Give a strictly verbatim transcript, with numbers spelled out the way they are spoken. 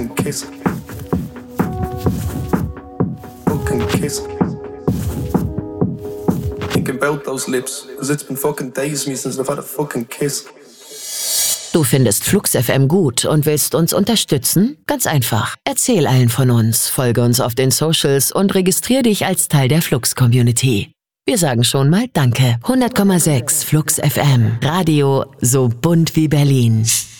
fucking kiss. Fucking kiss. Thinking about those lips, cause it's been fucking days me since I've had a fucking kiss. Du findest Flux F M gut und willst uns unterstützen? Ganz einfach. Erzähl allen von uns, folge uns auf den Socials und registrier dich als Teil der Flux-Community. Wir sagen schon mal Danke. hundert Komma sechs Flux F M. Radio so bunt wie Berlin.